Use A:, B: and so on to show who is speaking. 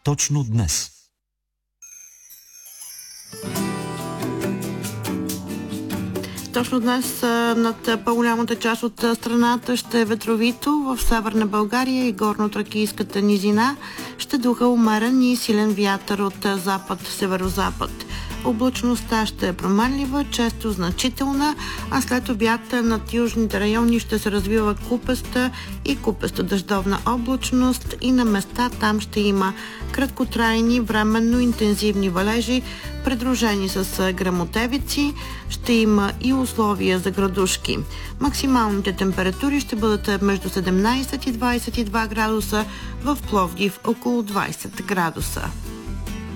A: точно днес.
B: Точно днес над по-голямата част от страната ще е ветровито. В Северна България и горно-тракийската низина ще духа умерен и силен вятър от запад-северозапад. Облачността ще е променлива, често значителна, а след обяд над южните райони ще се развива купеста и купеста дъждовна облачност и на места там ще има краткотрайни, временно интензивни валежи, придружени с гръмотевици. Ще има и условия за градушки. Максималните температури ще бъдат между 17 и 22 градуса, в Пловдив около 20 градуса.